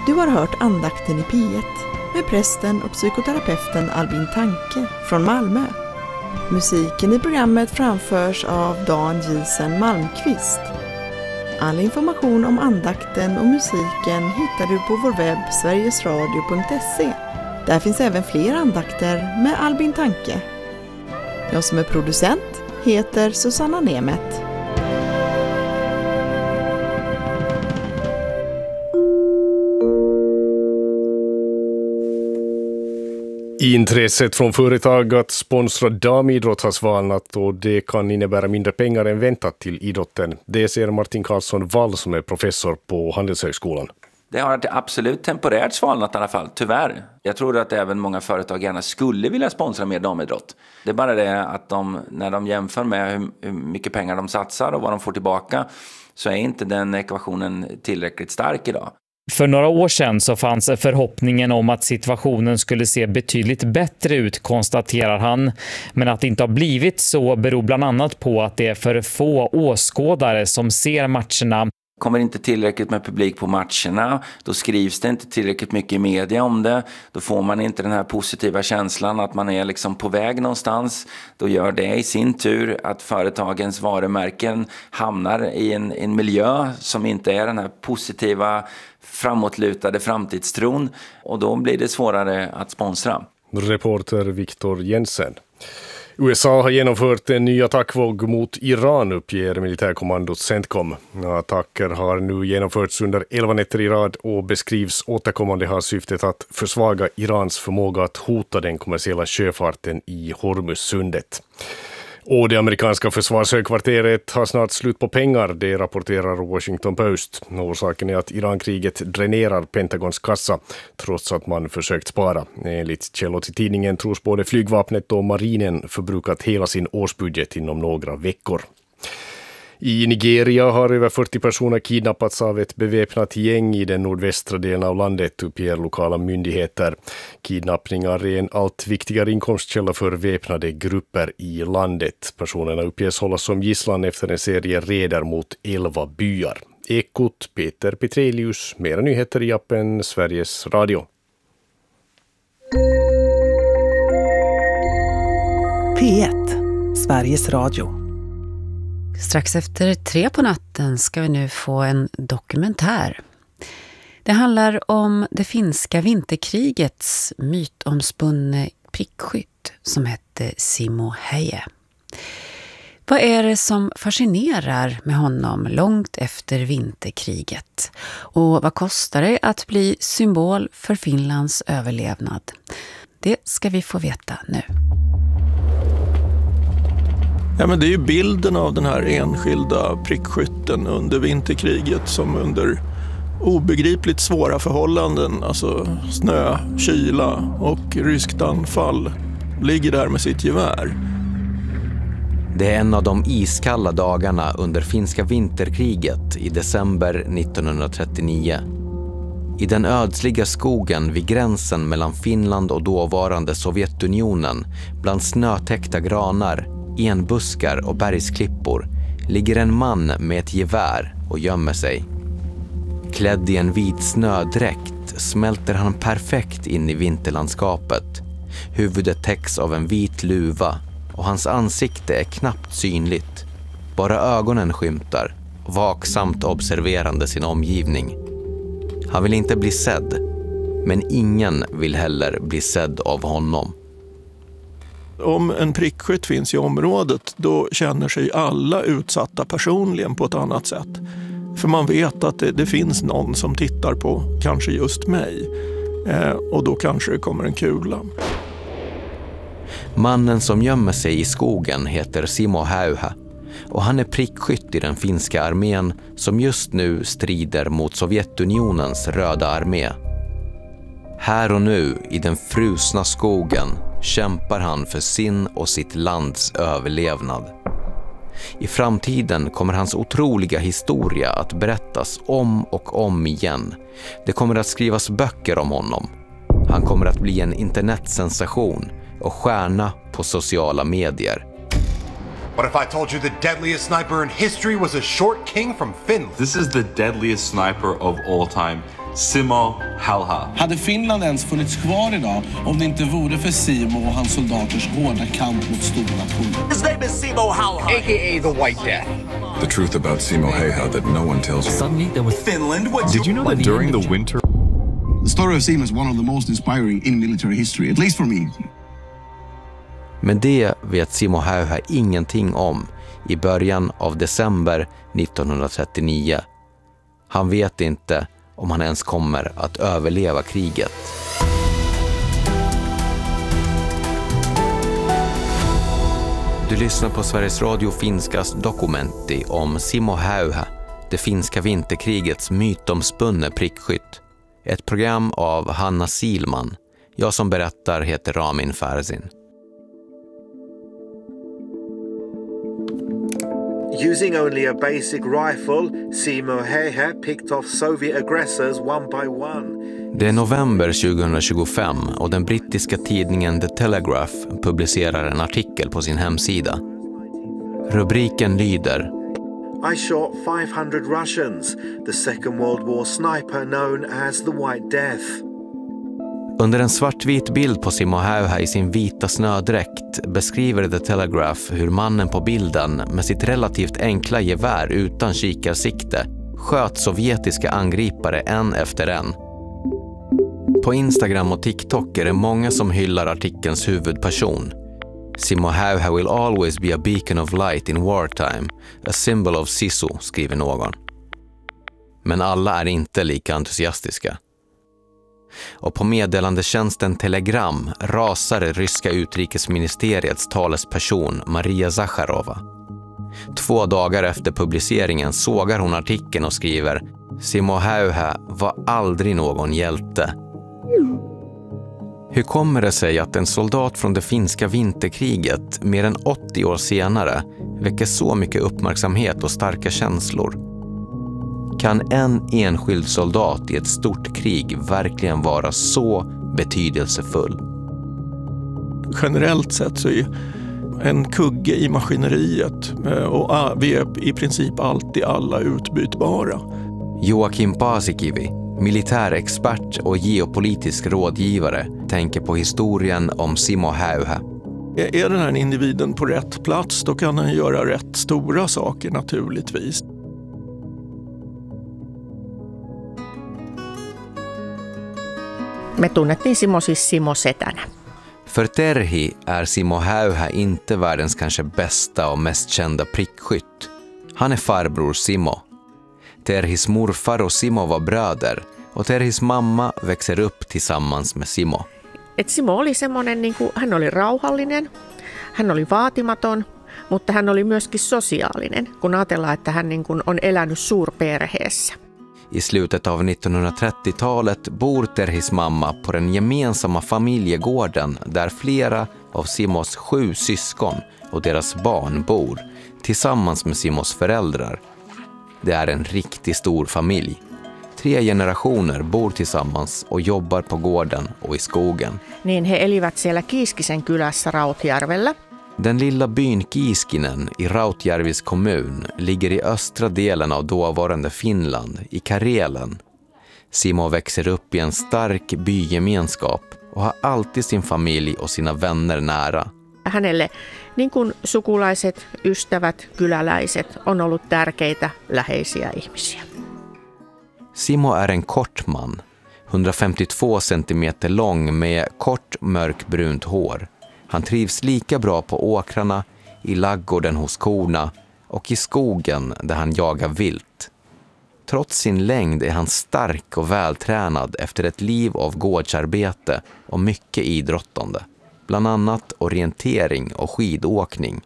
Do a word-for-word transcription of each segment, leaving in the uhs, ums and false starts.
Du har hört andakten i P ett med prästen och psykoterapeuten Albin Tanke från Malmö. Musiken i programmet framförs av Dan Gisen Malmqvist. All information om andakten och musiken hittar du på vår webb sverigesradio punkt se. Där finns även fler andakter med Albin Tanke. Jag som är producent heter Susanna Nemet. Intresset från företag att sponsra damidrott har svalnat och det kan innebära mindre pengar än väntat till idrotten. Det ser Martin Karlsson Wall som är professor på Handelshögskolan. Det har absolut temporärt svalnat i alla fall, tyvärr. Jag tror att även många företag gärna skulle vilja sponsra mer damidrott. Det är bara det att de, när de jämför med hur, hur mycket pengar de satsar och vad de får tillbaka, så är inte den ekvationen tillräckligt stark idag. För några år sedan så fanns förhoppningen om att situationen skulle se betydligt bättre ut, konstaterar han. Men att det inte har blivit så beror bland annat på att det är för få åskådare som ser matcherna. Kommer inte tillräckligt med publik på matcherna, då skrivs det inte tillräckligt mycket i media om det. Då får man inte den här positiva känslan att man är liksom på väg någonstans. Då gör det i sin tur att företagens varumärken hamnar i en, en miljö som inte är den här positiva, framåtlutade framtidstron. Och då blir det svårare att sponsra. Reporter Viktor Jensen. U S A har genomfört en ny attackvåg mot Iran, uppger militärkommandot CENTCOM. Attacker har nu genomförts under elva nätter i rad och beskrivs återkommande ha syftet att försvaga Irans förmåga att hota den kommersiella sjöfarten i Hormuzsundet. Och det amerikanska försvarshögkvarteret har snart slut på pengar, det rapporterar Washington Post. Orsaken är att Irankriget dränerar Pentagons kassa trots att man försökt spara. Enligt källor till tidningen tros både flygvapnet och marinen förbrukat hela sin årsbudget inom några veckor. I Nigeria har över fyrtio personer kidnappats av ett beväpnat gäng i den nordvästra delen av landet, uppger lokala myndigheter. Kidnappningar är en allt viktigare inkomstkälla för väpnade grupper i landet. Personerna uppges hållas som gisslan efter en serie raider mot elva byar. Ekot Peter Petrelius, mera nyheter i appen Sveriges Radio. P ett, Sveriges Radio. Strax efter tre på natten ska vi nu få en dokumentär. Det handlar om det finska vinterkrigets mytomspunne prickskytt som hette Simo Häyhä. Vad är det som fascinerar med honom långt efter vinterkriget? Och vad kostar det att bli symbol för Finlands överlevnad? Det ska vi få veta nu. Ja, men det är ju bilden av den här enskilda prickskytten under vinterkriget som under obegripligt svåra förhållanden, alltså snö, kyla och ryskt anfall, ligger där med sitt gevär. Det är en av de iskalla dagarna under finska vinterkriget i december nittonhundratrettionio. I den ödsliga skogen vid gränsen mellan Finland och dåvarande Sovjetunionen, bland snötäckta granar, enbuskar och bergsklippor, ligger en man med ett gevär och gömmer sig. Klädd i en vit snödräkt smälter han perfekt in i vinterlandskapet. Huvudet täcks av en vit luva och hans ansikte är knappt synligt. Bara ögonen skymtar, vaksamt observerande sin omgivning. Han vill inte bli sedd, men ingen vill heller bli sedd av honom. Om en prickskytt finns i området, då känner sig alla utsatta personligen på ett annat sätt. För man vet att det, det finns någon som tittar på kanske just mig. Eh, och då kanske det kommer en kula. Mannen som gömmer sig i skogen heter Simo Häyhä. Och han är prickskytt i den finska armén som just nu strider mot Sovjetunionens röda armé. Här och nu i den frusna skogen kämpar han för sin och sitt lands överlevnad. I framtiden kommer hans otroliga historia att berättas om och om igen. Det kommer att skrivas böcker om honom. Han kommer att bli en internetsensation och stjärna på sociala medier. What if I told you the deadliest sniper in history was a short king from Finland? This is the deadliest sniper of all time. Simo Häyhä. Hade Finland ens funnits kvar idag om det inte vore för Simo och hans soldaters hårda kamp mot stornationer? His name is Simo Häyhä, a k a the White Death. The truth about Simo Häyhä that no one tells you. Suddenly there was Finland. What Did you know that during the winter? The story of Simo is one of the most inspiring in military history, at least for me. Men det vet Simo Häyhä ingenting om i början av december nittonhundratrettionio. Han vet inte om han ens kommer att överleva kriget. Du lyssnar på Sveriges Radio Finskas dokumenti om Simo Häyhä, det finska vinterkrigets mytomspunne prickskytt. Ett program av Hanna Silman. Jag som berättar heter Ramin Farzin. Using only a basic rifle, Simo Häyhä picked off Soviet aggressors one by one. Det är november tjugohundratjugofem och den brittiska tidningen The Telegraph publicerar en artikel på sin hemsida. Rubriken lyder: I shot five hundred Russians, the Second World War sniper known as the White Death. Under en svartvit bild på Simo Häyhä i sin vita snödräkt beskriver The Telegraph hur mannen på bilden med sitt relativt enkla gevär utan kikarsikte sköt sovjetiska angripare en efter en. På Instagram och TikTok är det många som hyllar artikelns huvudperson. Simo Häyhä will always be a beacon of light in wartime, a symbol of Sisu, skriver någon. Men alla är inte lika entusiastiska. Och på meddelandetjänsten Telegram rasar det ryska utrikesministeriets talesperson Maria Zakharova. Två dagar efter publiceringen sågar hon artikeln och skriver: Simo Häyhä var aldrig någon hjälte. Hur kommer det sig att en soldat från det finska vinterkriget mer än åttio år senare väcker så mycket uppmärksamhet och starka känslor? Kan en enskild soldat i ett stort krig verkligen vara så betydelsefull? Generellt sett så är en kugge i maskineriet och vi är i princip alltid alla utbytbara. Joakim Paasikivi, militärexpert och geopolitisk rådgivare, tänker på historien om Simo Häyhä. Är den här individen på rätt plats, då kan han göra rätt stora saker naturligtvis. Me tunnettiin Simo siis Simo Setänä. För Terhi är Simo Häyhä inte världens kanske bästa och mest kända prickskytt. Han är farbror Simo. Terhis morfar och Simo var bröder och Terhis mamma växer upp tillsammans med Simo. Et Simo oli semmoinen, niin kuin, hän oli rauhallinen, hän oli vaatimaton, mutta hän oli myöskin sosiaalinen, kun ajatellaan, että hän niin kuin, on elänyt suurperheessä. I slutet av nittonhundratrettiotalet bor Terhis mamma på den gemensamma familjegården där flera av Simos sju syskon och deras barn bor tillsammans med Simos föräldrar. Det är en riktigt stor familj. Tre generationer bor tillsammans och jobbar på gården och i skogen. Niin he elivät siellä Kiiskisen kylässä Rautjärvellä. Den lilla byn Kiiskinen i Rautjärvis kommun ligger i östra delen av dåvarande Finland, i Karelen. Simo växer upp i en stark bygemenskap och har alltid sin familj och sina vänner nära. Hänelle niin kuin sukulaiset, ystävät, kyläläiset on ollut tärkeitä, läheisiä ihmisiä. Simo är en kort man, hundrafemtiotvå centimeter lång med kort mörkbrunt hår. Han trivs lika bra på åkrarna, i laggården hos korna och i skogen där han jagar vilt. Trots sin längd är han stark och vältränad efter ett liv av gårdsarbete och mycket idrottande. Bland annat orientering och skidåkning.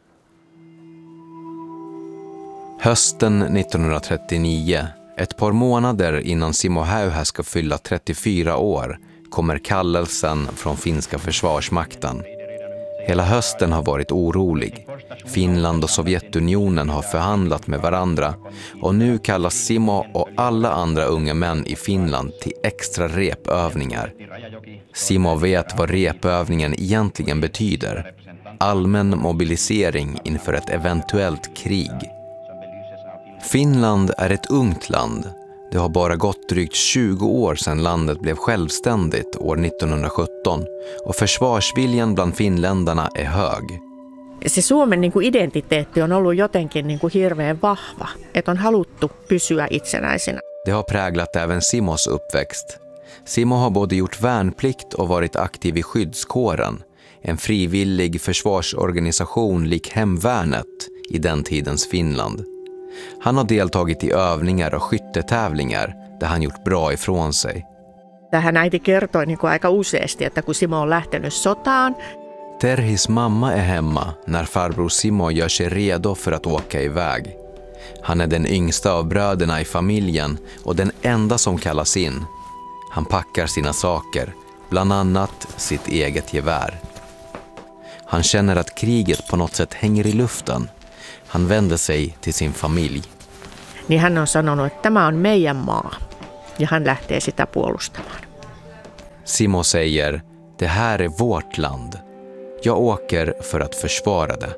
Hösten nittonhundratrettionio, ett par månader innan Simo Häyhä ska fylla trettiofyra år, kommer kallelsen från finska försvarsmakten. Hela hösten har varit orolig. Finland och Sovjetunionen har förhandlat med varandra och nu kallas Simo och alla andra unga män i Finland till extra repövningar. Simo vet vad repövningen egentligen betyder. Allmän mobilisering inför ett eventuellt krig. Finland är ett ungt land. Det har bara gått drygt tjugo år sedan landet blev självständigt år nittonhundrasjutton och försvarsviljan bland finländarna är hög. Se Suomen niin kuin identiteetti on ollut jotenkin niin kuin hirveän vahva, että on haluttu pysyä itsenäisenä. Det har präglat även Simos uppväxt. Simo har både gjort värnplikt och varit aktiv i skyddskåren, en frivillig försvarsorganisation lik hemvärnet i den tidens Finland. Han har deltagit i övningar och skyttetävlingar där han gjort bra ifrån sig. Tähän äiti kertoi niin kuin aika useasti, että kun Simo on lähtenyt sotaan. Terhis mamma är hemma när farbror Simo gör sig redo för att åka iväg. Han är den yngsta av bröderna i familjen och den enda som kallas in. Han packar sina saker, bland annat sitt eget gevär. Han känner att kriget på något sätt hänger i luften. Han vänder sig till sin familj. Niin hän on sanonut, että tämä on meidän maa, ja hän lähtee sitä puolustamaan. Simo säger, det här är vårt land. Jag åker för att försvara det.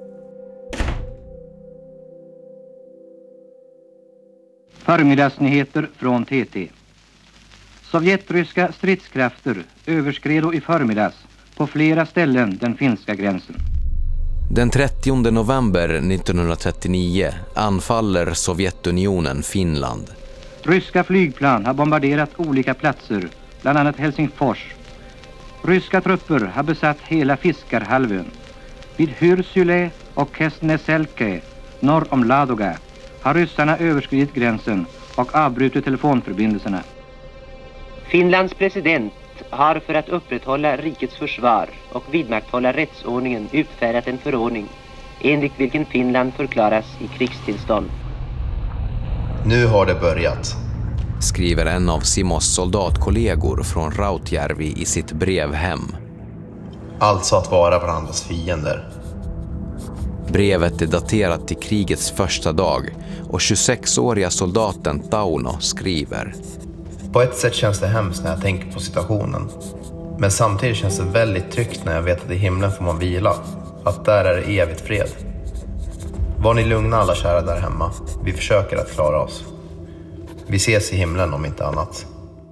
Förmiddagsnyheter från T T. Sovjetryska stridskrafter överskred i förmiddags på flera ställen den finska gränsen. Den trettionde november nittonhundratrettionio anfaller Sovjetunionen Finland. Ryska flygplan har bombarderat olika platser, bland annat Helsingfors. Ryska trupper har besatt hela Fiskarhalvön. Vid Hyrsyle och Kesneselke, norr om Ladoga, har ryssarna överskridit gränsen och avbrutit telefonförbindelserna. Finlands president har för att upprätthålla rikets försvar och vidmakthålla rättsordningen utfärdat en förordning enligt vilken Finland förklaras i krigstillstånd. Nu har det börjat, skriver en av Simos soldatkollegor från Rautjärvi i sitt brev hem. Alltså att vara varandras fiender. Brevet är daterat till krigets första dag och tjugosexåriga soldaten Tauno skriver: På ett sätt känns det hemskt när jag tänker på situationen. Men samtidigt känns det väldigt tryggt när jag vet att i himlen får man vila. Att där är det evigt fred. Var ni lugna alla kära där hemma. Vi försöker att klara oss. Vi ses i himlen om inte annat.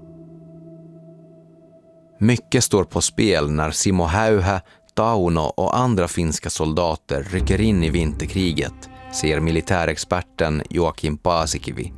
Mycket står på spel när Simo Häyhä, Tauno och andra finska soldater rycker in i vinterkriget, säger militärexperten Joakim Paasikivi.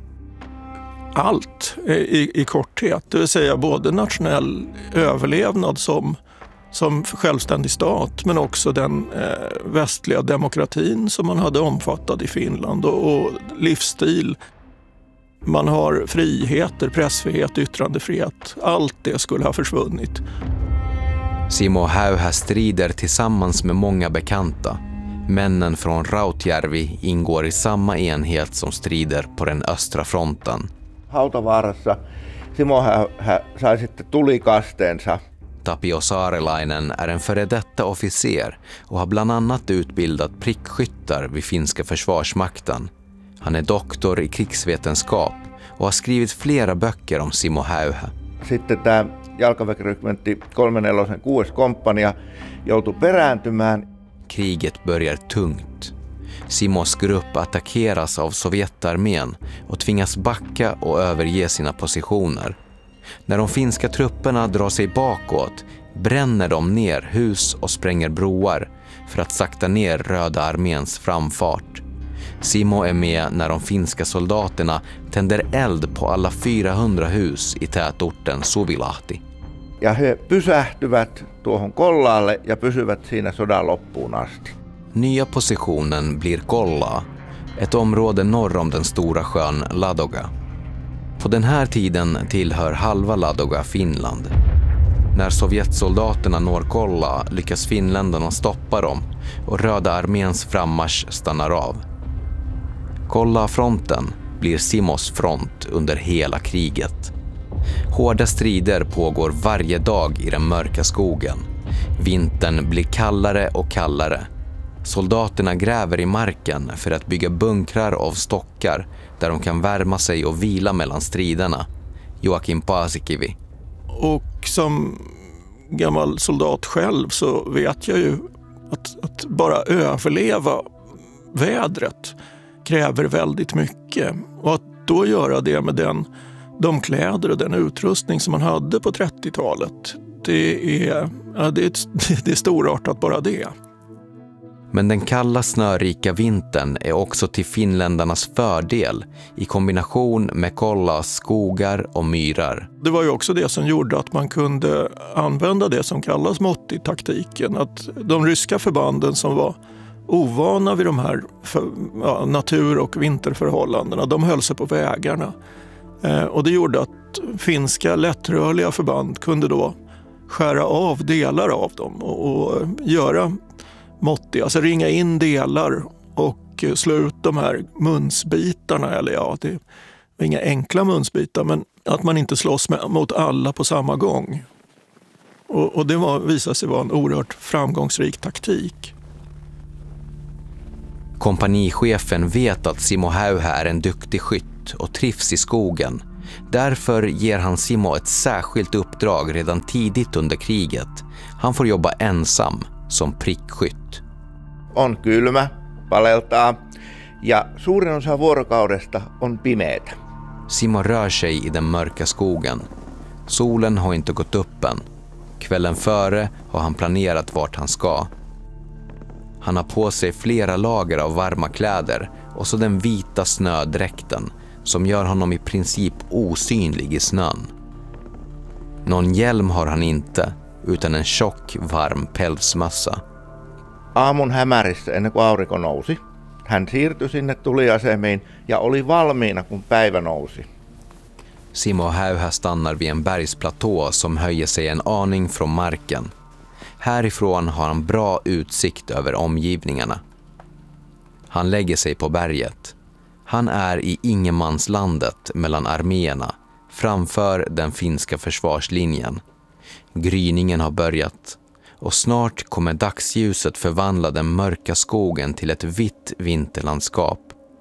Allt i, i korthet, det vill säga både nationell överlevnad som, som självständig stat, men också den eh, västliga demokratin som man hade omfattat i Finland och, och livsstil. Man har friheter, pressfrihet, yttrandefrihet. Allt det skulle ha försvunnit. Simo Häyhä strider tillsammans med många bekanta. Männen från Rautjärvi ingår i samma enhet som strider på den östra fronten. Hautavaarassa Simo Häyhä sai sitten tulikasteensa. Tapio Saarelainen är en före detta officer och har bland annat utbildat prickskyttar vid finska försvarsmakten. Han är doktor i krigsvetenskap och har skrivit flera böcker om Simo Häyhä. Sitten tämä jalkaväkirykmentti kolmekymmentäneljä kuudes komppania joutui perääntymään. Kriget börjar tungt. Simos grupp attackeras av Sovjetarmén och tvingas backa och överge sina positioner. När de finska trupperna drar sig bakåt bränner de ner hus och spränger broar för att sakta ner Röda arméns framfart. Simo är med när de finska soldaterna tänder eld på alla fyrahundra hus i tätorten Suvilahti. Ja he pysähtyvät tuohon Kollaalle ja pysyvät siinä sodan loppuun asti. Nya positionen blir Kollaa, ett område norr om den stora sjön Ladoga. På den här tiden tillhör halva Ladoga Finland. När Sovjetsoldaterna når Kollaa lyckas finländarna stoppa dem och Röda arméns frammarsch stannar av. Kollafronten blir Simos front under hela kriget. Hårda strider pågår varje dag i den mörka skogen. Vintern blir kallare och kallare. Soldaterna gräver i marken för att bygga bunkrar av stockar där de kan värma sig och vila mellan striderna. Joakim Paasikivi. Och som gammal soldat själv så vet jag ju att, att bara överleva vädret kräver väldigt mycket. Och att då göra det med den, de kläder och den utrustning som man hade på trettiotalet, det är, ja, det är, ett, det är storartat bara det. Men den kalla snörika vintern är också till finländarnas fördel i kombination med Kollas skogar och myrar. Det var ju också det som gjorde att man kunde använda det som kallas måttig-taktiken. Att de ryska förbanden som var ovana vid de här för, ja, natur- och vinterförhållandena, de höll sig på vägarna. Eh, och det gjorde att finska lättrörliga förband kunde då skära av delar av dem och, och göra måttiga, alltså ringa in delar och slå ut de här munsbitarna, eller ja, det var inga enkla munsbitar, men att man inte slåss med, mot alla på samma gång. Och, och det var, visade sig vara en oerhört framgångsrik taktik. Kompanichefen vet att Simo Häyhä är en duktig skytt och trivs i skogen. Därför ger han Simo ett särskilt uppdrag redan tidigt under kriget. Han får jobba ensam som prickskytt. On kylmä, paleltaa ja suurin osa vuorokaudesta on pimeätä. Simo rör sig i den mörka skogen. Solen har inte gått upp än. Kvällen före har han planerat vart han ska. Han har på sig flera lager av varma kläder och så den vita snödräkten som gör honom i princip osynlig i snön. Någon hjälm har han inte, utan en tjock, varm pälsmössa. Aamun hämärissä ennen kuin aurinko nousi. Hän siirtyi sinne tuliasemiin ja oli valmiina kun päivä nousi. Simo Häyhä stannar vid en bergsplatå som höjer sig en aning från marken. Härifrån har han bra utsikt över omgivningarna. Han lägger sig på berget. Han är i ingenmanslandet mellan arméerna, framför den finska försvarslinjen. Gryningen har börjat och snart kommer dagsljuset förvandla den mörka skogen till ett vitt vinterlandskap.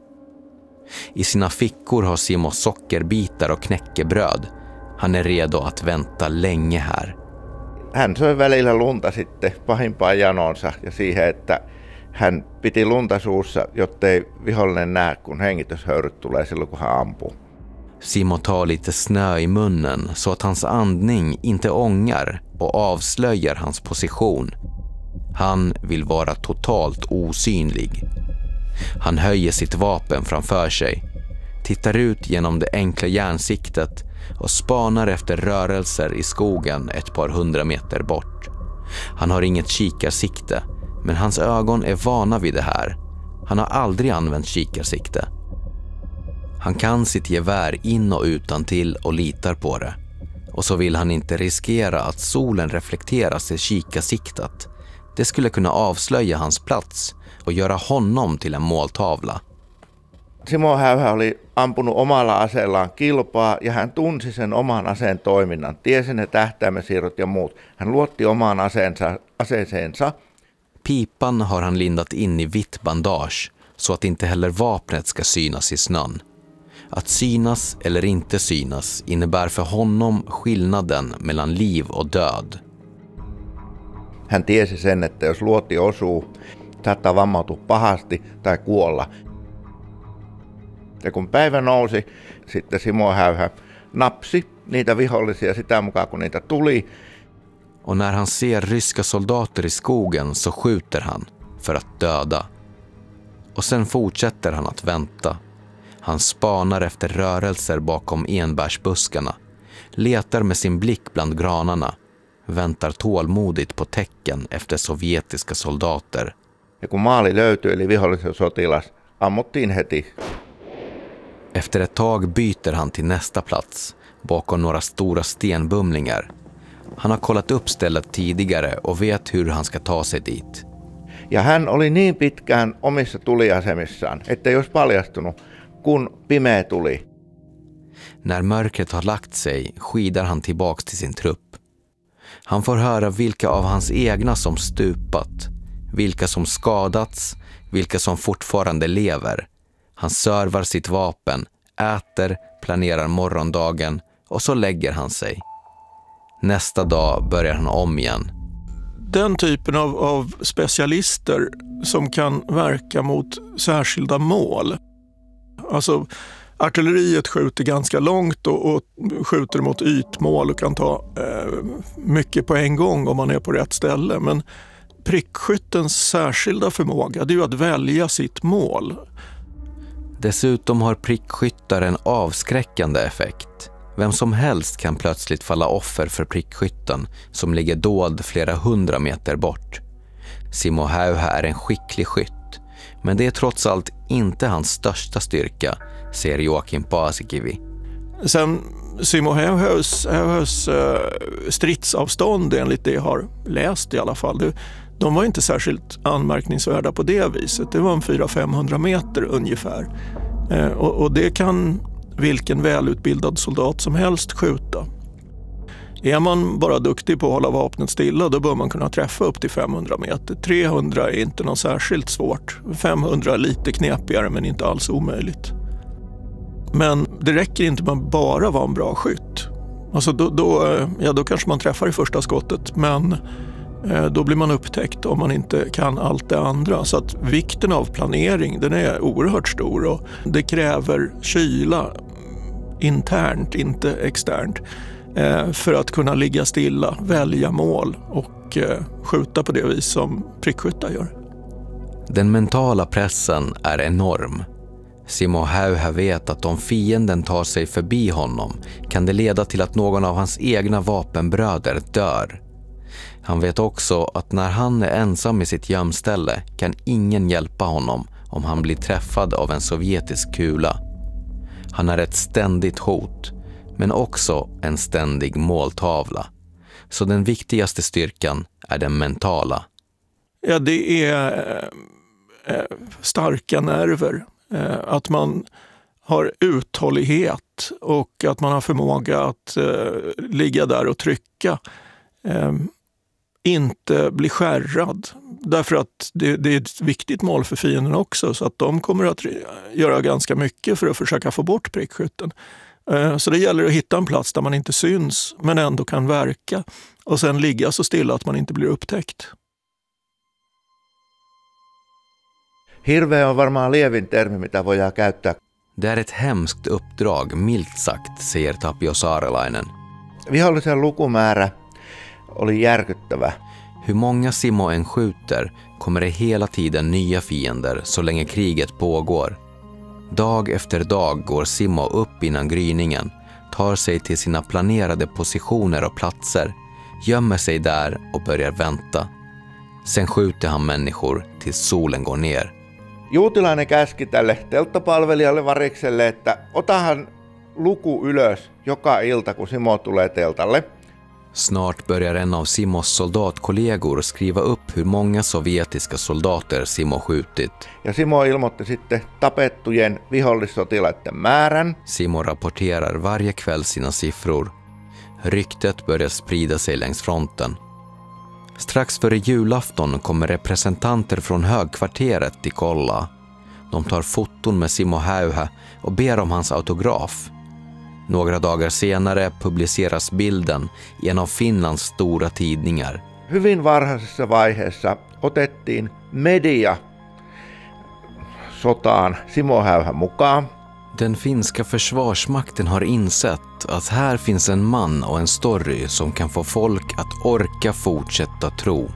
I sina fickor har Simo sockerbitar och knäckebröd. Han är redo att vänta länge här. Hän söi välillä lunta sitten pahimpaan janonsa ja siihen, että hän piti lunta suussa, jottei vihollinen näe, kun hengityshöyryt tulee silloin, kun hän ampuu. Simo tar lite snö i munnen så att hans andning inte ångar och avslöjar hans position. Han vill vara totalt osynlig. Han höjer sitt vapen framför sig, tittar ut genom det enkla järnsiktet och spanar efter rörelser i skogen ett par hundra meter bort. Han har inget kikarsikte, men hans ögon är vana vid det här. Han har aldrig använt kikarsikte. Han kan sitt gevär in och utan till och litar på det. Och så vill han inte riskera att solen reflekteras i kikarsiktet. Det skulle kunna avslöja hans plats och göra honom till en måltavla. Simo Häyhä oli ampunut omalla aseellaan kilpaa ja hän tunsi sen oman aseen toiminnan. Tiesi ne tähtäimesiirrot ja muut. Hän luotti omaan aseensa, aseeseensa. Pipan har han lindat in i vitt bandage så att inte heller vapnet ska synas i snön. Att synas eller inte synas innebär för honom skillnaden mellan liv och död. Hän tiesi sen, että jos luoti osuu, saattaa vammautua pahasti tai kuolla. Ja kun päivä nousi, sitten Simo Häyhä napsi niitä vihollisia sitä mukaan, kun niitä tuli. Och när han ser ryska soldater i skogen så skjuter han för att döda. Och sen fortsätter han att vänta. Han spanar efter rörelser bakom enbärsbuskarna, letar med sin blick bland granarna, väntar tålmodigt på tecken efter sovjetiska soldater. Ja kun maali löytyi, eli vihollisen sotilas, ammuttiin heti. Efter ett tag byter han till nästa plats, bakom några stora stenbumlingar. Han har kollat upp stället tidigare och vet hur han ska ta sig dit. Ja hän oli niin pitkään omissa tuliasemissaan, ettei olisi paljastunut, kun pimeä tuli. När mörkret har lagt sig skidar han tillbaks till sin trupp. Han får höra vilka av hans egna som stupat, vilka som skadats, vilka som fortfarande lever. Han servar sitt vapen, äter, planerar morgondagen och så lägger han sig. Nästa dag börjar han om igen. Den typen av, av specialister som kan verka mot särskilda mål. Alltså artilleriet skjuter ganska långt och, och skjuter mot ytmål och kan ta eh, mycket på en gång om man är på rätt ställe. Men prickskyttens särskilda förmåga, det är ju att välja sitt mål. Dessutom har prickskyttar en avskräckande effekt. Vem som helst kan plötsligt falla offer för prickskytten som ligger dold flera hundra meter bort. Simo Häyhä är en skicklig skytt, men det är trots allt inte hans största styrka, säger Joakim Paasikivi. Sen Simo Häyhäs stridsavstånd, enligt det jag har läst i alla fall, de var inte särskilt anmärkningsvärda på det viset. Det var en fyra till femhundra meter ungefär. Och, och det kan vilken välutbildad soldat som helst skjuta. Är man bara duktig på att hålla vapnet stilla, då bör man kunna träffa upp till femhundra meter. trehundra är inte något särskilt svårt. femhundra är lite knepigare, men inte alls omöjligt. Men det räcker inte med att bara vara en bra skytt. Alltså då, då, ja, då kanske man träffar i första skottet, men eh, då blir man upptäckt om man inte kan allt det andra. Så att vikten av planering, den är oerhört stor, och det kräver kyla internt, inte externt, eh, för att kunna ligga stilla, välja mål och eh, skjuta på det vis som prickskyttar gör. Den mentala pressen är enorm. Simo Häyhä vet att om fienden tar sig förbi honom kan det leda till att någon av hans egna vapenbröder dör. Han vet också att när han är ensam i sitt gömställe kan ingen hjälpa honom om han blir träffad av en sovjetisk kula. Han är ett ständigt hot, men också en ständig måltavla. Så den viktigaste styrkan är den mentala. Ja, det är eh, starka nerver. Att man har uthållighet och att man har förmåga att eh, ligga där och trycka. Eh, inte bli skärrad. Därför att det, det är ett viktigt mål för fienden också, så att de kommer att göra ganska mycket för att försöka få bort prickskytten. Eh, så det gäller att hitta en plats där man inte syns men ändå kan verka, och sen ligga så stilla att man inte blir upptäckt. Hirveä on varmaan lievin termi, mitä voidaan käyttää. Det är ett hemskt uppdrag, milt sagt, säger Tapio Saarelainen. Vihollisen lukumäärä oli järkyttävä. Hur många Simo än skjuter kommer det hela tiden nya fiender så länge kriget pågår. Dag efter dag går Simo upp innan gryningen, tar sig till sina planerade positioner och platser, gömmer sig där och börjar vänta. Sen skjuter han människor tills solen går ner. Juutilainen käski tälle telttapalvelijalle varikselle, että otahan luku ylös joka ilta, kun Simo tulee teltalle. Snart börjar en av Simos soldatkollegor skriva upp hur många sovjetiska soldater Simo skjutit. Ja Simo ilmoitti sitten tapettujen vihollissotilaiden määrän. Simo rapporterar varje kväll sina siffror. Ryktet börjar sprida sig längs fronten. Strax före julafton kommer representanter från högkvarteret till kolla. De tar foton med Simo Häyhä och ber om hans autograf. Några dagar senare publiceras bilden i en av Finlands stora tidningar. Hyvin varhaisessa vaiheessa otettiin media sotaan Simo Häyhä mukaan. Den finska försvarsmakten har insett att här finns en man och en story som kan få folk att orka fortsätta tro.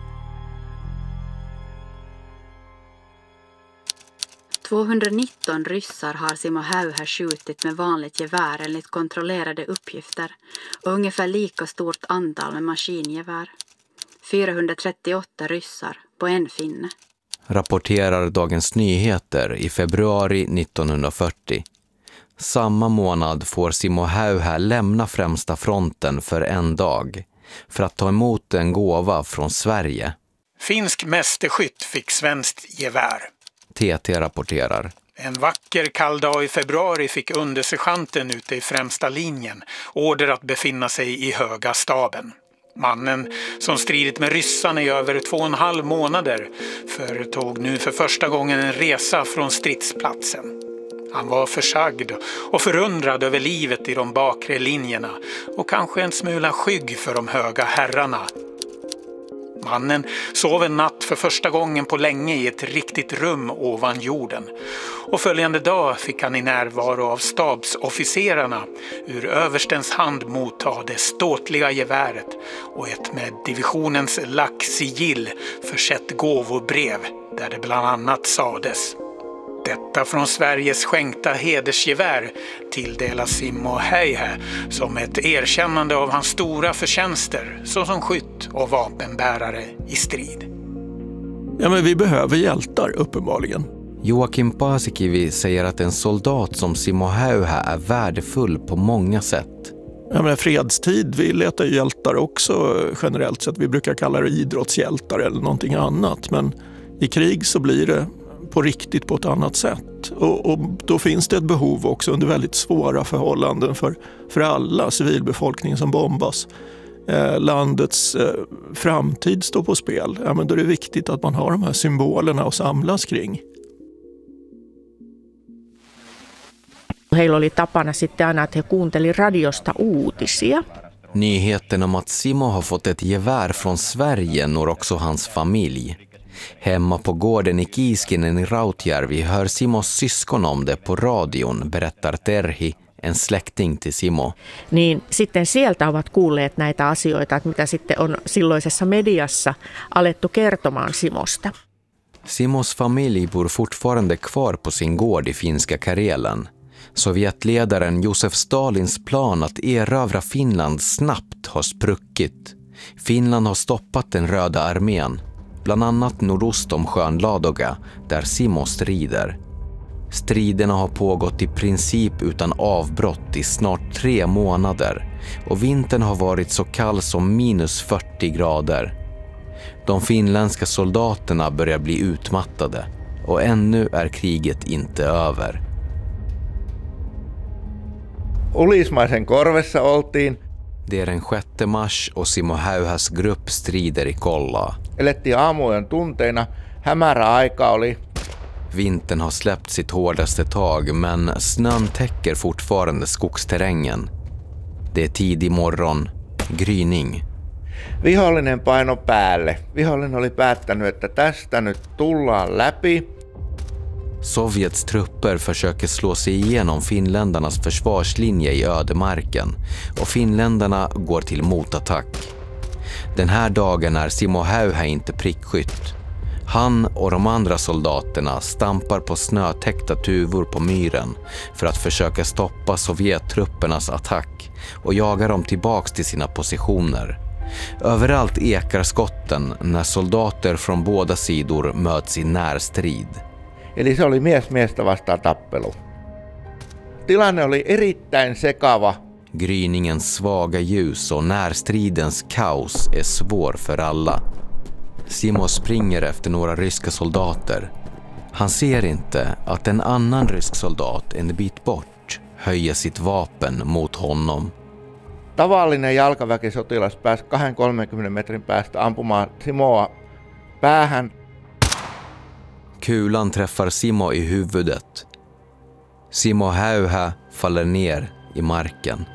tvåhundranitton ryssar har Simo Häyhä skjutit med vanligt gevär enligt kontrollerade uppgifter, och ungefär lika stort antal med maskingevär. fyrahundratrettioåtta ryssar på en finne. Rapporterar Dagens Nyheter i februari nittonhundrafyrtio. Samma månad får Simo Häyhä lämna främsta fronten för en dag för att ta emot en gåva från Sverige. Finsk mästerskytt fick svenskt gevär. T T rapporterar. En vacker kall dag i februari fick undersergeanten ute i främsta linjen order att befinna sig i höga staben. Mannen, som stridit med ryssarna i över två och en halv månader, företog nu för första gången en resa från stridsplatsen. Han var försagd och förundrad över livet i de bakre linjerna och kanske en smula skygg för de höga herrarna. Mannen sov en natt för första gången på länge i ett riktigt rum ovan jorden. Och följande dag fick han i närvaro av stabsofficerarna ur överstens hand motta det ståtliga geväret och ett med divisionens lacksigill försett gåvobrev där det bland annat sades: detta från Sveriges skänkta hedersgevär tilldelas Simo Häyhä som ett erkännande av hans stora förtjänster såsom skytt och vapenbärare i strid. Ja, men vi behöver hjältar uppenbarligen. Joakim Paasikivi säger att en soldat som Simo Häyhä är värdefull på många sätt. Ja, men fredstid, vi letar ju hjältar också generellt sett. Vi brukar kalla det idrottshjältar eller någonting annat. Men i krig så blir det på riktigt på ett annat sätt. Och, och då finns det ett behov också under väldigt svåra förhållanden för, för alla civilbefolkningen som bombas. Eh, landets eh, framtid står på spel. Ja, men då är det viktigt att man har de här symbolerna att samlas kring. Heillä oli tapana sitten aina, että he kuunteli radiosta uutisia. Nyheten om att Simo har fått ett gevär från Sverige når också hans familj. Hemma på gården i Kiiskinen i Rautjärvi hör Simos syskon om det på radion, berättar Terhi, en släkting till Simo. Niin sitten sieltä ovat kuulleet näitä asioita, että mitä sitten on silloisessa mediassa alettu kertomaan Simosta. Simos familj bor fortfarande kvar på sin gård i finska Karelen. Sovjetledaren Josef Stalins plan att erövra Finland snabbt har spruckit. Finland har stoppat den röda armén, bland annat nordost om sjön Ladoga, där Simo strider. Striderna har pågått i princip utan avbrott i snart tre månader och vintern har varit så kall som minus fyrtio grader. De finländska soldaterna börjar bli utmattade och ännu är kriget inte över. Ulismaisen korvessa oltiin. Det är den sjätte mars och Simo Häyhäs grupp strider i Kollaa. Elettiin aamujen tunteina. Hämärä aika oli. Vintern har släppt sitt hårdaste tag, men snön täcker fortfarande skogsterrängen. Det är tidig morgon, gryning. Vihollinen paino päälle. Vihollinen oli päättänyt, että tästä nyt tullaan läpi. Sovjets trupper försöker slå sig igenom finländarnas försvarslinje i ödemarken och finländarna går till motattack. Den här dagen är Simo Häyhä inte prickskytt. Han och de andra soldaterna stampar på snötäckta tuvor på myren för att försöka stoppa sovjettruppernas attack och jaga dem tillbaks till sina positioner. Överallt ekar skotten när soldater från båda sidor möts i närstrid. Eli se oli mies miestä vastaan tappelu. Tilanne oli erittäin sekava. Gryningens svaga ljus och närstridens kaos är svår för alla. Simo springer efter några ryska soldater. Han ser inte att en annan rysk soldat en bit bort höjer sitt vapen mot honom. Tavallinen jalkaväkisotilas pääsi kaksikymmentä kolmekymmentä metrin päästä ampumaan Simoa päähän. Kulan träffar Simo i huvudet. Simo Häyhä faller ner i marken.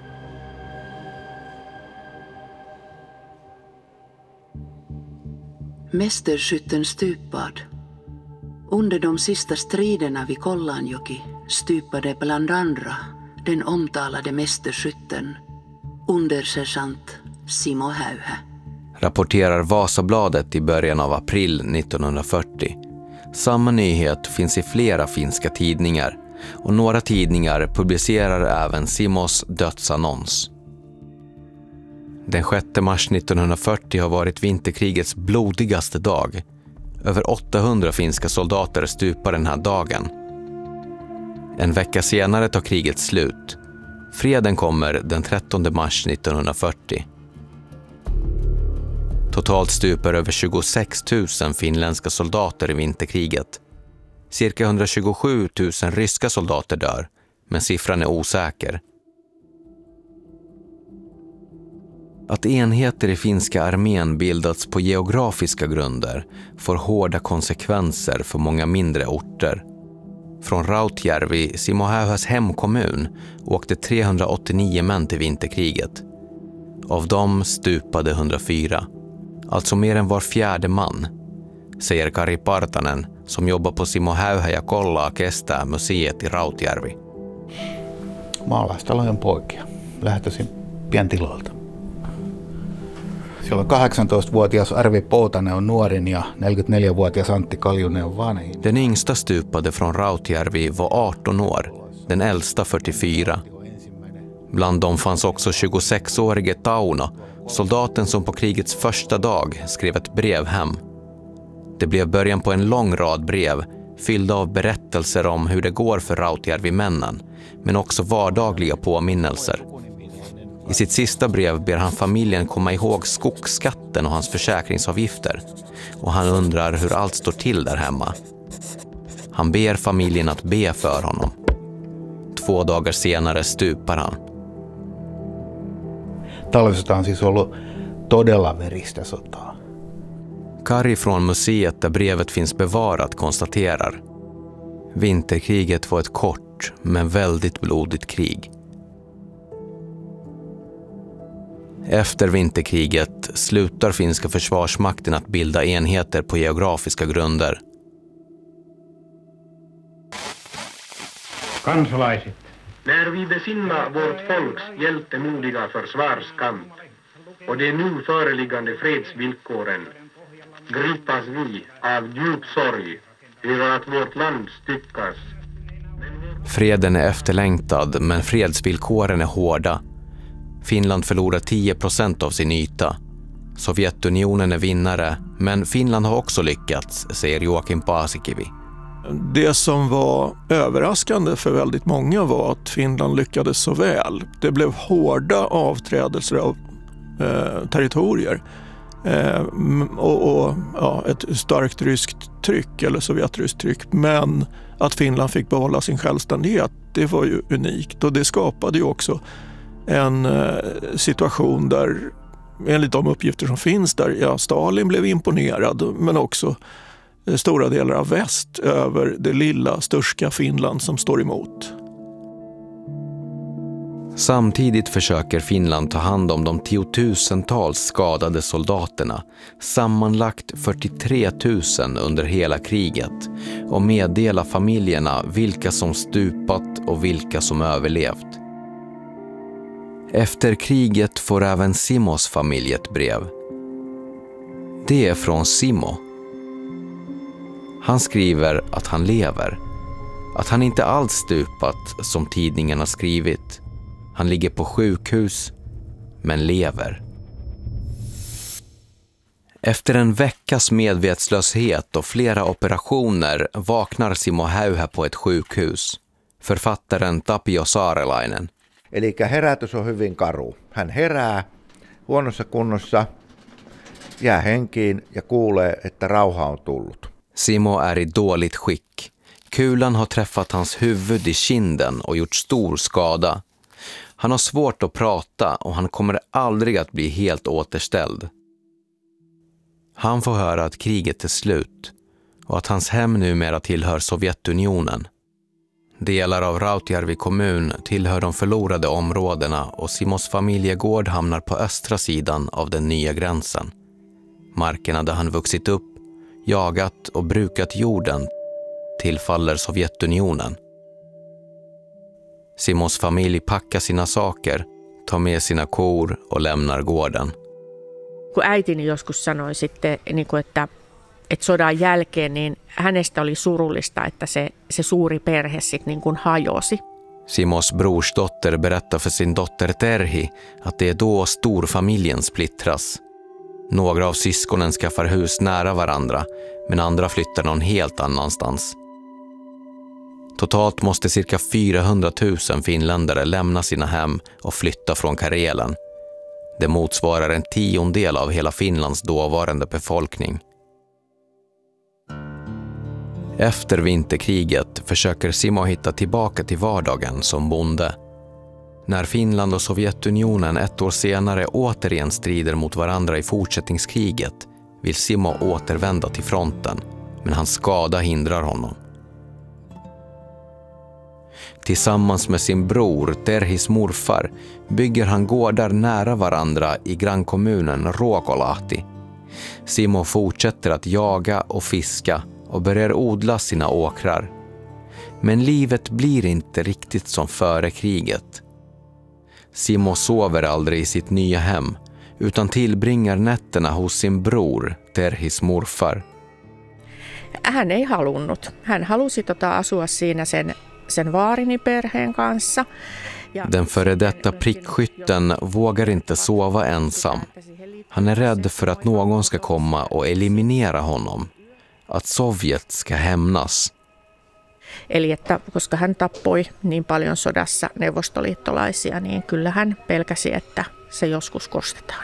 Mästerskytten stupad. Under de sista striderna vid Kollanjoki stupade bland andra den omtalade mästerskytten, undersergeant Simo Häyhä. Rapporterar Vasabladet i början av april nittonhundrafyrtio. Samma nyhet finns i flera finska tidningar och några tidningar publicerar även Simos dödsannons. Den sjätte mars nittonhundrafyrtio har varit vinterkrigets blodigaste dag. Över åttahundra finska soldater stupar den här dagen. En vecka senare tar kriget slut. Freden kommer den trettonde mars nittonhundrafyrtio. Totalt stupar över tjugosex tusen finländska soldater i vinterkriget. Cirka etthundratjugosju tusen ryska soldater dör, men siffran är osäker. Att enheter i finska armén bildats på geografiska grunder får hårda konsekvenser för många mindre orter. Från Rautjärvi, Simo Häyhäs hemkommun, åkte trehundraåttionio män till vinterkriget. Av dem stupade hundrafyra. alltså mer än var fjärde man, säger Kari Partanen som jobbar på Simo Häyhä ja kollaa kestää museet i Rautjärvi. Maalaistalojen poikia. Lähtöisin pientiloilta. Siellä on kahdeksantoistavuotias Arvi Poutanen on nuorin ja neljäkymmentäneljävuotias Antti Kaljunen on vanhin. Den yngsta stupade från Rautjärvi var arton år, den äldsta fyrtiofyra. Bland dem fanns också tjugosexårige Tauno, soldaten som på krigets första dag skrev ett brev hem. Det blev början på en lång rad brev fyllda av berättelser om hur det går för Rautjärvi-männen, men också vardagliga påminnelser. I sitt sista brev ber han familjen komma ihåg skogsskatten och hans försäkringsavgifter, och han undrar hur allt står till där hemma. Han ber familjen att be för honom. Två dagar senare stupar han. Talvisota on siis ollut todella veristä sotaa. Kari från museet där brevet finns bevarat konstaterar: vinterkriget var ett kort men väldigt blodigt krig. Efter vinterkriget slutar finska försvarsmakten att bilda enheter på geografiska grunder. Kansalaiset. När vi besinnar vårt folks hjältemodiga försvarskamp och de nu föreliggande fredsvillkoren gripas vi av djup sorg över att vårt land styckas. Freden är efterlängtad, men fredsvillkoren är hårda. Finland förlorar tio procent av sin yta. Sovjetunionen är vinnare, men Finland har också lyckats, säger Joakim Paasikivi. Det som var överraskande för väldigt många var att Finland lyckades så väl. Det blev hårda avträdelser av eh, territorier eh, och, och ja, ett starkt ryskt tryck eller sovjetryskt tryck. Men att Finland fick behålla sin självständighet, det var ju unikt, och det skapade ju också en eh, situation där, enligt de uppgifter som finns där, ja, Stalin blev imponerad, men också stora delar av väst över det lilla sturska Finland som står emot. Samtidigt försöker Finland ta hand om de tiotusentals skadade soldaterna, sammanlagt fyrtiotre tusen under hela kriget, och meddela familjerna vilka som stupat och vilka som överlevt. Efter kriget får även Simos familj ett brev. Det är från Simo. Han skriver att han lever, att han inte alls stupat som tidningen har skrivit. Han ligger på sjukhus, men lever. Efter en veckas medvetslöshet och flera operationer vaknar Simo Häyhä på ett sjukhus. Författaren Tapio Saarelainen. Eli herätys on hyvin karu. Hän herää huonossa kunnossa, jää henkiin ja kuulee, että rauha on tullut. Simo är i dåligt skick. Kulan har träffat hans huvud i kinden och gjort stor skada. Han har svårt att prata och han kommer aldrig att bli helt återställd. Han får höra att kriget är slut och att hans hem numera tillhör Sovjetunionen. Delar av Rautjärvi kommun tillhör de förlorade områdena och Simos familjegård hamnar på östra sidan av den nya gränsen. Markerna där han vuxit upp, jagat och brukat jorden tillfaller Sovjetunionen. Simos familj packar sina saker, tar med sina kor och lämnar gården. Kun äitini joskus sanoi sitten, että, että sodan jälkeen niin hänestä oli surullista, että se, se suuri perhe sitten niin kuin hajosi. Simos brorsdotter berättar för sin dotter Terhi att det är då storfamiljen splittras. Några av syskonen skaffar hus nära varandra, men andra flyttar någon helt annanstans. Totalt måste cirka fyrahundratusen finländare lämna sina hem och flytta från Karelen. Det motsvarar en tiondel av hela Finlands dåvarande befolkning. Efter vinterkriget försöker Simo hitta tillbaka till vardagen som bonde. När Finland och Sovjetunionen ett år senare återigen strider mot varandra i fortsättningskriget vill Simo återvända till fronten, men hans skada hindrar honom. Tillsammans med sin bror Terhis morfar bygger han gårdar nära varandra i grannkommunen Ruokolahti. Simo fortsätter att jaga och fiska och börjar odla sina åkrar. Men livet blir inte riktigt som före kriget. Simo sover aldrig i sitt nya hem utan tillbringar nätterna hos sin bror, Terhis morfar. Hän ei halunnut. Hän halusi tota asua siinä sen, sen vaariniperheen kanssa. Den före detta prickskytten vågar inte sova ensam. Han är rädd för att någon ska komma och eliminera honom. Att Sovjet ska hämnas. Eli että koska hän tappoi niin paljon sodassa neuvostoliittolaisia, niin kyllä hän pelkäsi, että se joskus kostetaan.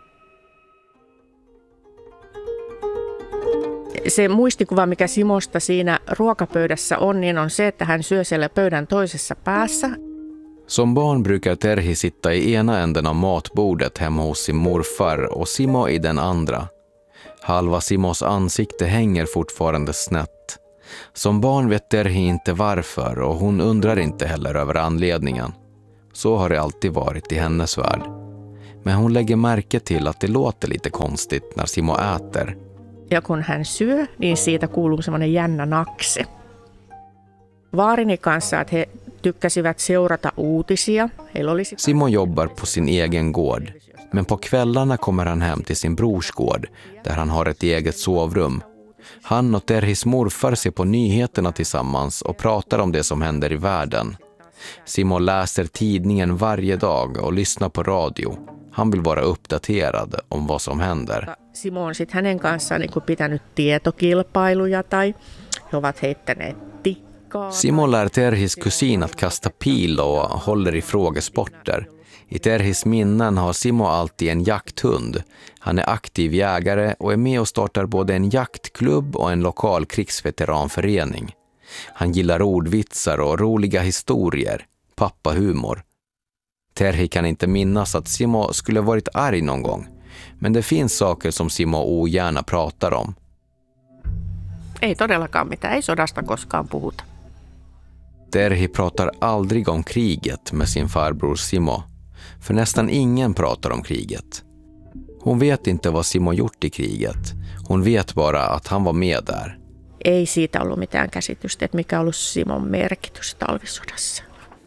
Se muistikuva, mikä Simosta siinä ruokapöydässä on, niin on se, että hän syö siellä pöydän toisessa päässä. Som barn brukar Terhi sitta i ena änden av matbordet hemma hos sin morfar och Simo i den andra. Halva Simos ansikte hänger fortfarande snett. Som barn vet Terhi inte varför och hon undrar inte heller över anledningen. Så har det alltid varit i hennes värld. Men hon lägger märke till att det låter lite konstigt när Simo äter. Ja kun hän syö, niin siitä kuuluu semmoinen jännä nakse. Vaarini kanssa, että he tykkäsivät seurata uutisia. Simo jobbar på sin egen gård, men på kvällarna kommer han hem till sin brors gård där han har ett eget sovrum. Han och Terhis morfar ser på nyheterna tillsammans och pratar om det som händer i världen. Simo läser tidningen varje dag och lyssnar på radio. Han vill vara uppdaterad om vad som händer. Simo on sitten hänen kanssaan niin kuin pitänyt tietokilpailuja tai he ovat heittäneet tikkaa. Simo lär Terhis kusin att kasta pil och håller i frågesporter. I Terhis minnen har Simo alltid en jakthund. Han är aktiv jägare och är med och startar både en jaktklubb och en lokal krigsveteranförening. Han gillar ordvitsar och roliga historier, pappahumor. Terhi kan inte minnas att Simo skulle varit arg någon gång, men det finns saker som Simo ogärna pratar om. Ei todellakaan mitään, ei sodasta koskaan puhuta. Terhi pratar aldrig om kriget med sin farbror Simo, för nästan ingen pratar om kriget. Hon vet inte vad Simo gjort i kriget, hon vet bara att han var med där. Ei siitä ollut mitään käsitystä, että mikä ollut Simon merkitys talvisodassa.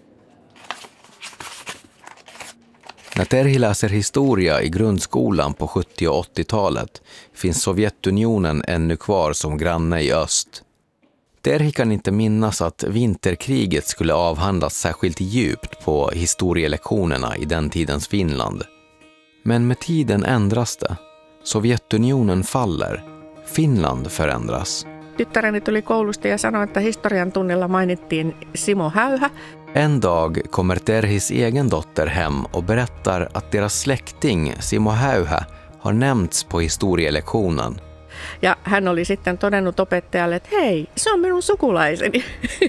När Terhi läser historia i grundskolan på sjuttio- och åttiotalet finns Sovjetunionen ännu kvar som granne i öst. Terhi kan inte minnas att vinterkriget skulle avhandlas särskilt djupt på historielektionerna i den tidens Finland. Men med tiden ändras det. Sovjetunionen faller. Finland förändras. Tyttäreni tuli koulusta ja sanoi, että historian tunnilla mainittiin Simo Häyhä. En dag kommer Terhis egen dotter hem och berättar att deras släkting Simo Häyhä har nämnts på historielektionen. Ja hän oli sitten todennut opettajalle, että hei, se on minun sukulaiseni.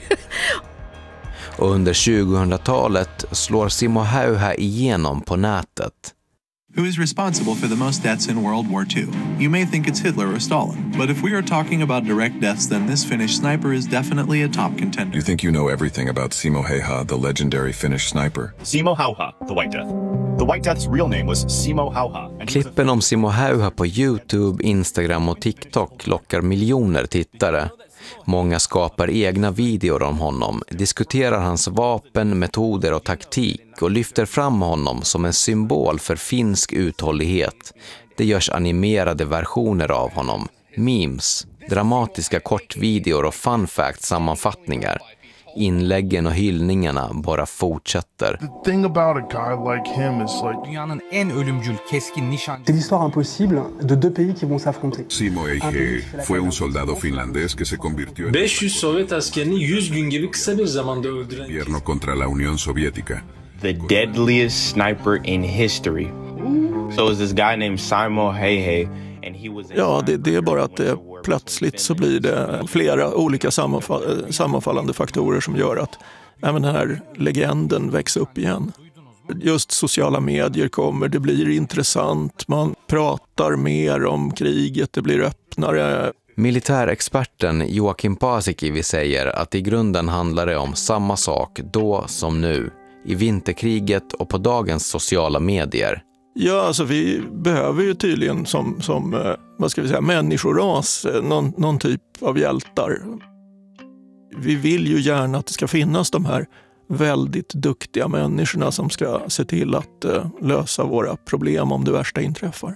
Och under tjugohundratalet slår Simo Häyhä igenom på nätet. Who is responsible for the most deaths in World War Two? You may think it's Hitler or Stalin, but if we are talking about direct deaths, then this Finnish sniper is definitely a top contender. You think you know everything about Simo Häyhä, the legendary Finnish sniper? Simo Häyhä, the White Death. The White Death's real name was Simo Häyhä. Klippen om Simo Häyhä på YouTube, Instagram och TikTok lockar miljoner tittare. Många skapar egna videor om honom, diskuterar hans vapen, metoder och taktik och lyfter fram honom som en symbol för finsk uthållighet. Det görs animerade versioner av honom, memes, dramatiska kortvideor och fun fact-sammanfattningar. Inläggen och hyllningarna bara fortsätter. The thing about a guy like him is like dünyanın en ölümcül keskin nişancı. C'est l'histoire impossible de deux pays qui vont s'affronter. Simo Häyhä fue un soldado finlandés que se convirtió en beş yüz Sovyet askerini yüz gün gibi kısa bir zamanda öldüren gobierno contra la Unión Soviética. The deadliest sniper in history. So is this guy named Simo Häyhä. Ja, det, det är bara att det, plötsligt så blir det flera olika sammanfall, sammanfallande faktorer som gör att även den här legenden växer upp igen. Just sociala medier kommer, det blir intressant, man pratar mer om kriget, det blir öppnare. Militärexperten Joakim Paasikivi säger att i grunden handlar det om samma sak då som nu, i vinterkriget och på dagens sociala medier. Ja, alltså vi behöver ju tydligen som, som vad ska vi säga, människoras någon, någon typ av hjältar. Vi vill ju gärna att det ska finnas de här väldigt duktiga människorna som ska se till att uh, lösa våra problem om det värsta inträffar.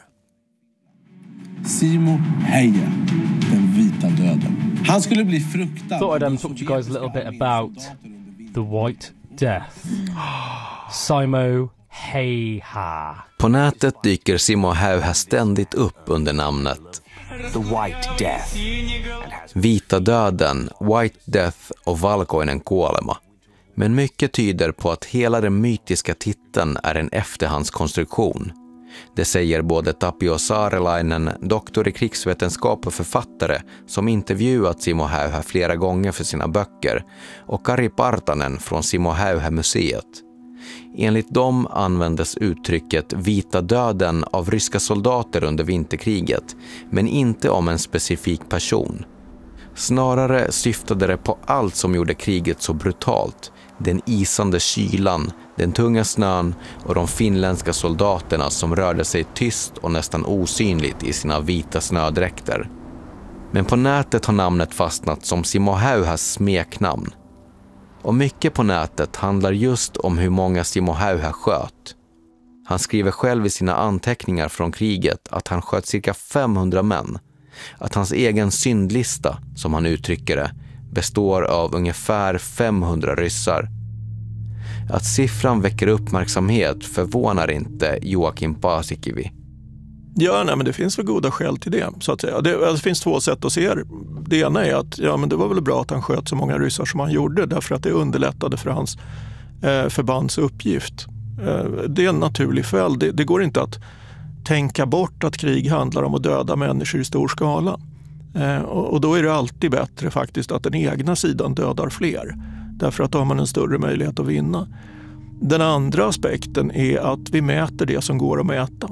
Simo Häyhä, den vita döden. Han skulle bli fruktad. Thought I'd um, talk to you guys a little bit about the White Death. Simo Häyhä. På nätet dyker Simo Häyhä ständigt upp under namnet The White Death. Vita döden, White Death och valkoinen kuolema. Men mycket tyder på att hela den mytiska titeln är en efterhandskonstruktion. Det säger både Tapio Saarelainen, doktor i krigsvetenskap och författare som intervjuat Simo Häyhä flera gånger för sina böcker, och Kari Partanen från Simo Häyhä-museet. Enligt dem användes uttrycket vita döden av ryska soldater under vinterkriget, men inte om en specifik person. Snarare syftade det på allt som gjorde kriget så brutalt. Den isande kylan, den tunga snön och de finländska soldaterna som rörde sig tyst och nästan osynligt i sina vita snödräkter. Men på nätet har namnet fastnat som Simo Häyhäs smeknamn. Och mycket på nätet handlar just om hur många Simo Häyhä sköt. Han skriver själv i sina anteckningar från kriget att han sköt cirka femhundra män. Att hans egen syndlista, som han uttrycker det, består av ungefär femhundra ryssar. Att siffran väcker uppmärksamhet förvånar inte Joakim Paasikivi. Ja, nej, men det finns väl goda skäl till det, så att säga. Det, alltså, det finns två sätt att se det. Det ena är att ja, men det var väl bra att han sköt så många ryssar som han gjorde, därför att det underlättade för hans eh, förbands uppgift. Eh, det är en naturlig följd. Det, det går inte att tänka bort att krig handlar om att döda människor i stor skala. Eh, och, och då är det alltid bättre faktiskt att den egna sidan dödar fler. Därför att då har man en större möjlighet att vinna. Den andra aspekten är att vi mäter det som går att mäta.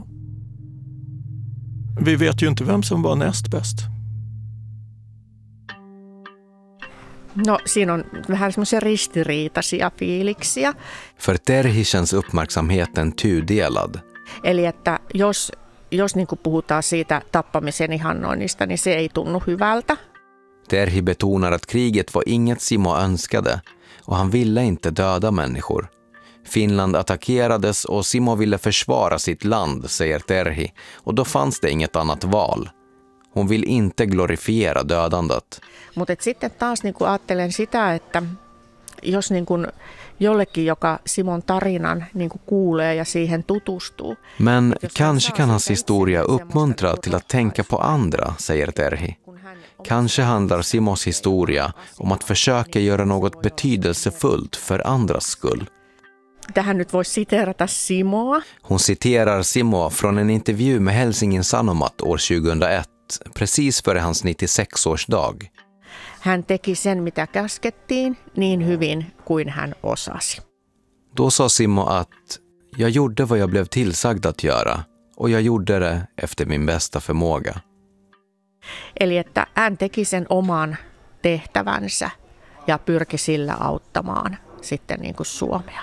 Vi vet ju inte vem som var näst bäst. No, siinä on vähän semmoisia ristiriitaisia fiiliksiä. För Terhi känns uppmärksamheten tudelad. Eli että jos, jos niin kuin puhutaan siitä tappamisen ihannoinnista, niin se ei tunnu hyvältä. Terhi betonar att kriget var inget Simo önskade och han ville inte döda människor. Finland attackerades och Simo ville försvara sitt land, säger Terhi, och då fanns det inget annat val. Hon vill inte glorifiera dödandet. Mutta sitten taas niin kuin ajattelen sitä, että jos niin kuin jollekin, joka Simon tarinan niin kuin kuulee ja siihen tutustuu. Men kanske kan hans historia uppmuntra till att tänka på andra, säger Terhi. Kanske handlar Simos historia om att försöka göra något betydelsefullt för andras skull. Tähän nyt voisi siteerata Simoa. Hon citerar Simo från en intervju med Helsingin Sanomat år tjugohundraett, precis före hans nittiosex-årsdag. Hän teki sen, mitä käskettiin, niin hyvin kuin hän osasi. Då sa Simo att jag gjorde vad jag blev tillsagd att göra och jag gjorde det efter min bästa förmåga. Eli että hän teki sen oman tehtävänsä ja pyrki sillä auttamaan sitten niin kuin Suomea.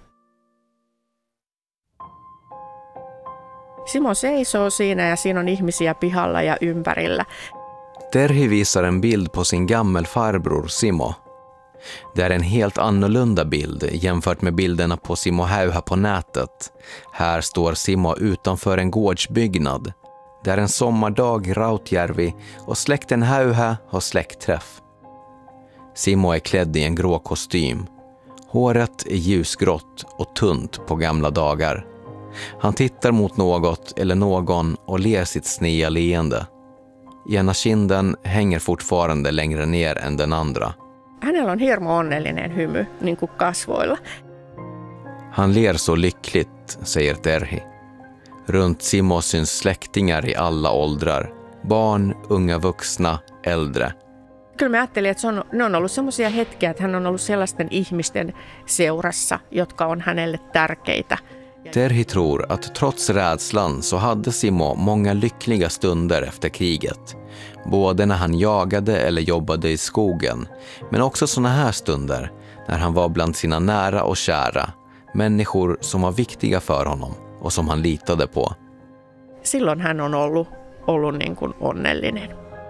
Simo seisoo siinä ja siinä on ihmisiä pihalla ja ympärillä. Terhi visar en bild på sin gammelfarbror Simo. Det är en helt annorlunda bild jämfört med bilderna på Simo Häyhä på nätet. Här står Simo utanför en gårdsbyggnad. Det är en sommardag i Rautjärvi och släkten Häyhä har släktträff. Simo är klädd i en grå kostym. Håret är ljusgrått och tunt på gamla dagar. Han tittar mot något eller någon och ler sitt snea leende. Ena kinden hänger fortfarande längre ner än den andra. Hänellä on hirmo onnellinen hymy, niin kuin kasvoilla. Han ler så lyckligt, säger Terhi. Runt Simo syns släktingar i alla åldrar. Barn, unga vuxna, äldre. Kyllä mä ajattelin, että se on, ne on ollut semmoisia hetkiä, että hän on ollut sellaisten ihmisten seurassa, jotka on hänelle tärkeitä. Terhi tror att trots rädslan så hade Simo många lyckliga stunder efter kriget. Både när han jagade eller jobbade i skogen, men också såna här stunder när han var bland sina nära och kära, människor som var viktiga för honom och som han litade på. Silloin hän on ollut, ollut niin kuin onnellinen.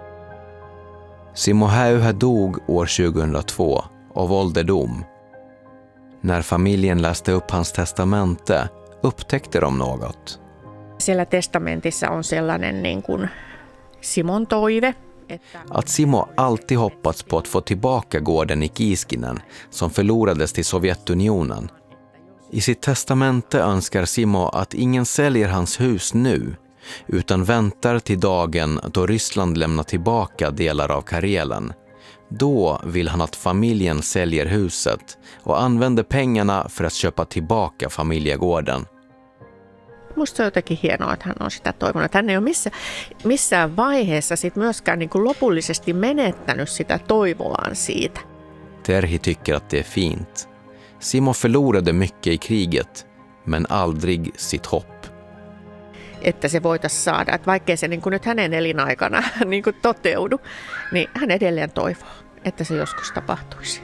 Simo Häyhä dog år tjugohundratvå av ålderdom. När familjen läste upp hans testamente upptäckte de något. Siellä testamentissa on sellainen niin kuin Simon toive. Että Att Simo alltid hoppats på att få tillbaka gården i Kiiskinen som förlorades till Sovjetunionen. I sitt testamente önskar Simo att ingen säljer hans hus nu, utan väntar till dagen då Ryssland lämnar tillbaka delar av Karelen. Då vill han att familjen säljer huset och använder pengarna för att köpa tillbaka familjegården. Musta se on jotenkin hienoa, että hän on sitä toivonut. Hän ei ole missä, missään vaiheessa sit myöskään niin kuin lopullisesti menettänyt sitä toivoaan siitä. Terhi tycker att det är fint. Simo förlorade mycket i kriget, men aldrig sitt hopp. Että se voitaisiin saada. Että vaikkei se niin kuin nyt hänen elinaikana niin kuin toteudu, niin hän edelleen toivoo, että se joskus tapahtuisi.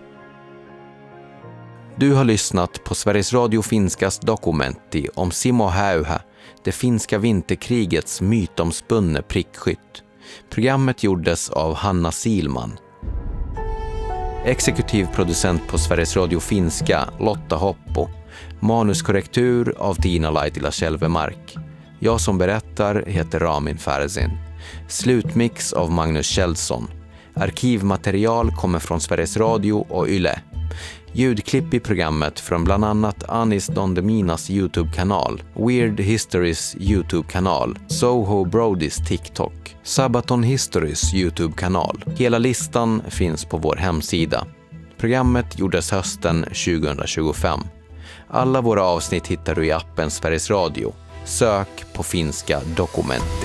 Du har lyssnat på Sveriges Radio Finskas dokumenti om Simo Häyhä, det finska vinterkrigets mytomspunne prickskytt. Programmet gjordes av Hanna Silman. Exekutiv producent på Sveriges Radio Finska, Lotta Hoppo. Manuskorrektur av Tina Laitila Kälvemark. Jag som berättar heter Ramin Farzin. Slutmix av Magnus Kjellson. Arkivmaterial kommer från Sveriges Radio och Yle. Ljudklipp i programmet från bland annat Anis Don Deminas YouTube-kanal, Weird Histories YouTube-kanal, Soho Brodys TikTok, Sabaton Histories YouTube-kanal. Hela listan finns på vår hemsida. Programmet gjordes hösten tjugohundratjugofem. Alla våra avsnitt hittar du i appen Sveriges Radio. Sök på finska dokumenti.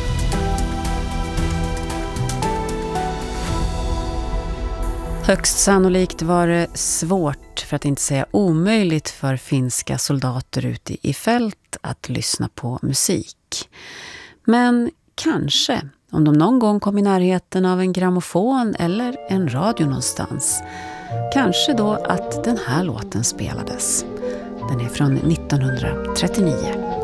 Högst sannolikt var det svårt, för att inte säga omöjligt, för finska soldater ute i fält att lyssna på musik. Men kanske, om de någon gång kom i närheten av en grammofon eller en radio någonstans, kanske då att den här låten spelades. Den är från nittonhundratrettionio.